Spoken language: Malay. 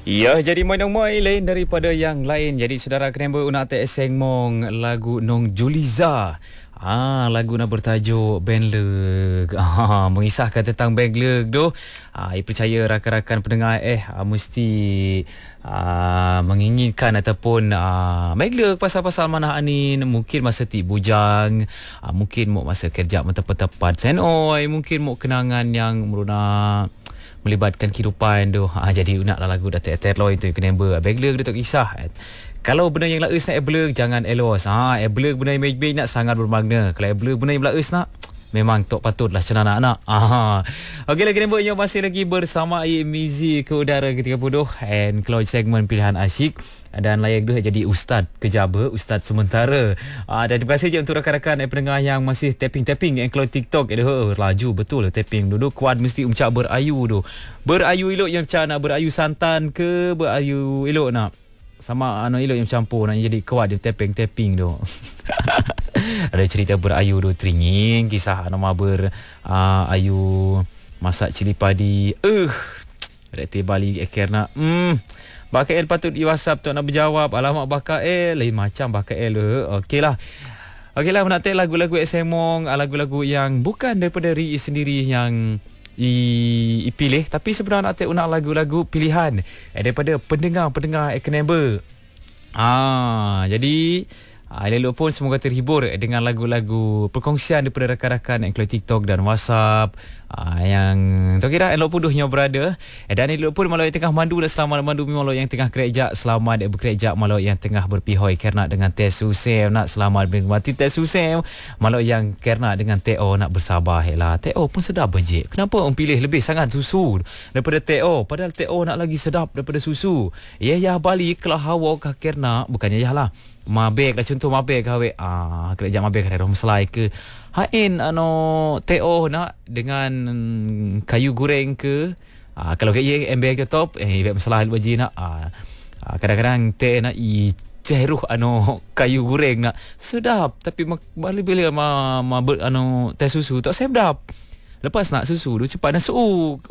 Ya, jadi mai lain daripada yang lain. Jadi saudara kenapa nak eseng mong lagu Nong Juliza. Lagu nak bertajuk Band Leg. Mengisahkan tentang Band Leg tu. Percaya rakan-rakan pendengar mesti menginginkan ataupun Band Leg pasal-pasal mana anin. Mungkin masa tik bujang, mungkin mau masa kerja tepat-tepat senoi, mungkin mau kenangan yang merunak melibatkan kehidupan tu. Jadi naklah lagu dah ter-ter lo itu kena Band Leg dia tak kisah. Kalau benda yang laus nak blur jangan elos. Blur benda yang baik-baik nak sangat bermakna. Kalau blur benda yang laus nak memang tak patutlah cina anak-anak. Okeylah kena yang masih lagi bersama Mizi ke udara ke-30 and close segmen pilihan asyik. Dan layak tu jadi ustaz kejaba, ustaz sementara. Dan terima kasih je untuk rakan-rakan pendengar yang masih tapping-tapping yang cloud TikTok. Laju betul tapping duduk kuat mesti uncap berayu tu. Berayu elok yang macam nak berayu santan ke berayu elok nak sama elok yang campur nak jadi kuat dia tapping tu. Ada cerita berayu tu teringin kisah nama ayu masak cili padi. Rekti balik akhir nak Bakal El patut di WhatsApp tu nak berjawab. Alamak Bakal El lain macam Bakal El. Okeylah nak lagu-lagu SMong, lagu-lagu yang bukan daripada Ri sendiri yang pilih, tapi sebenarnya nak lagu-lagu pilihan daripada pendengar-pendengar Ekenable. Jadi elok pun semoga terhibur dengan lagu-lagu perkongsian daripada rakan-rakan yang TikTok dan WhatsApp. Yang tak kira elok pun duhnya berada. Dan elok pun malau yang tengah mandu dan selamat mandu malau yang tengah kerja selamat bekerja malau yang tengah berpihoi kerana dengan tes usem nak selamat menikmati tes usem malau yang kerana dengan TO nak bersabar lah. TO pun sedap je. Kenapa orang pilih lebih sangat susu daripada TO padahal TO nak lagi sedap daripada susu. Ya balik kalau hawa kah kerana bukannya lah mabek lah contoh mabek kawe kerja mabek ada masalah ke hain TO nak dengan kayu goreng ke kalau kayak embek ke top masalah baju nak kadang-kadang teh nak ceruh kayu goreng nak sedap tapi bila teh susu tak sedap. Lepas nak susu tu cepat nak